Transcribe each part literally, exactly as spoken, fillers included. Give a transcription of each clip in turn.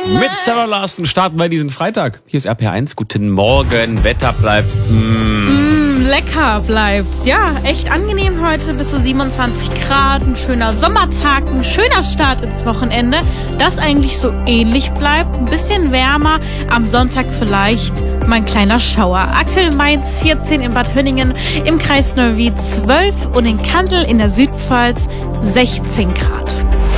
Mit Sarah Larsen starten wir diesen Freitag. Hier ist R P R eins. Guten Morgen. Wetter bleibt mm. Mm, lecker bleibt's. Ja, echt angenehm heute. Bis zu siebenundzwanzig Grad. Ein schöner Sommertag. Ein schöner Start ins Wochenende. Das eigentlich so ähnlich bleibt. Ein bisschen wärmer. Am Sonntag vielleicht mein kleiner Schauer. Aktuell in Mainz vierzehn, in Bad Hönningen, im Kreis Neuwied zwölf und in Kandel in der Südpfalz sechzehn Grad.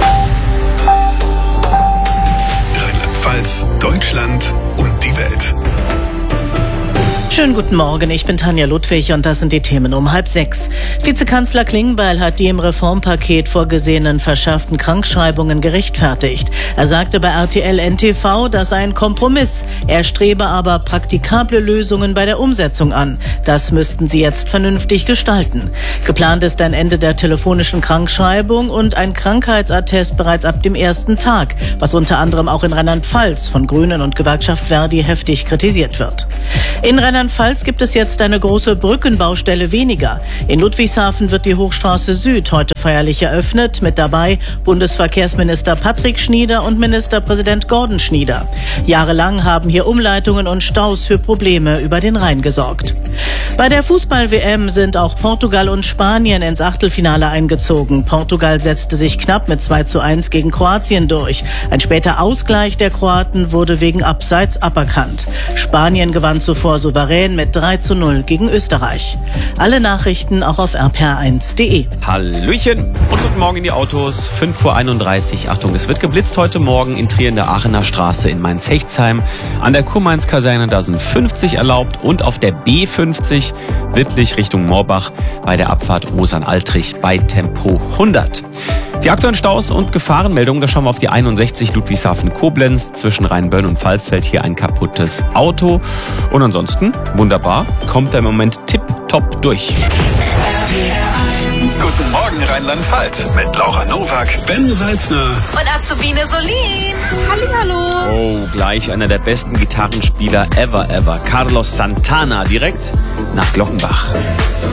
Rheinland-Pfalz, Deutschland und die Welt. Schönen guten Morgen, ich bin Tanja Ludwig und das sind die Themen um halb sechs. Vizekanzler Klingbeil hat die im Reformpaket vorgesehenen verschärften Krankschreibungen gerechtfertigt. Er sagte bei R T L N T V, das sei ein Kompromiss. Er strebe aber praktikable Lösungen bei der Umsetzung an. Das müssten sie jetzt vernünftig gestalten. Geplant ist ein Ende der telefonischen Krankschreibung und ein Krankheitsattest bereits ab dem ersten Tag, was unter anderem auch in Rheinland-Pfalz von Grünen und Gewerkschaft Verdi heftig kritisiert wird. In Rheinland-Pfalz gibt es jetzt eine große Brückenbaustelle weniger. In Ludwigshafen wird die Hochstraße Süd heute feierlich eröffnet. Mit dabei Bundesverkehrsminister Patrick Schnieder und Ministerpräsident Gordon Schnieder. Jahrelang haben hier Umleitungen und Staus für Probleme über den Rhein gesorgt. Bei der Fußball-W M sind auch Portugal und Spanien ins Achtelfinale eingezogen. Portugal setzte sich knapp mit zwei zu eins gegen Kroatien durch. Ein später Ausgleich der Kroaten wurde wegen Abseits aberkannt. Spanien gewann zuvor souverän mit drei zu null gegen Österreich. Alle Nachrichten auch auf r p r eins punkt d e. Hallöchen und guten Morgen in die Autos. fünf Uhr einunddreißig. Achtung, es wird geblitzt heute Morgen in Trier in der Aachener Straße in Mainz-Hechtsheim. An der Kurmainz-Kaserne, da sind fünfzig erlaubt und auf der B fünfzig Wittlich Richtung Moorbach bei der Abfahrt Osern-Altrich bei Tempo hundert. Die aktuellen Staus und Gefahrenmeldungen, da schauen wir auf die einundsechzig Ludwigshafen-Koblenz. Zwischen Rheinbönn und Pfalzfeld hier ein kaputtes Auto. Und ansonsten, wunderbar, kommt er im Moment tipptopp durch. Guten Morgen Rheinland-Pfalz mit Laura Nowak, Ben Salzner Und Azubine Solin. Hallihallo. Oh, gleich einer der besten Gitarrenspieler ever, ever. Carlos Santana, direkt nach Glockenbach.